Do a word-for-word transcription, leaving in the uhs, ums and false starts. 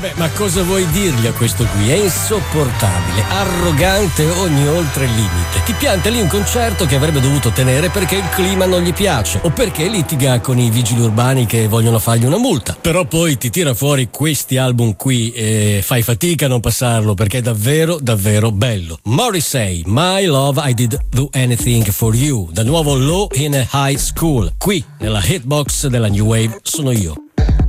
Vabbè, ma cosa vuoi dirgli a questo qui? È insopportabile, arrogante ogni oltre limite. Ti pianta lì un concerto che avrebbe dovuto tenere perché il clima non gli piace o perché litiga con i vigili urbani che vogliono fargli una multa. Però poi ti tira fuori questi album qui e fai fatica a non passarlo perché è davvero, davvero bello. Morrissey, My Love, I Did Do Anything For You, dal nuovo Low in a High School. Qui, nella hitbox della New Wave, sono io.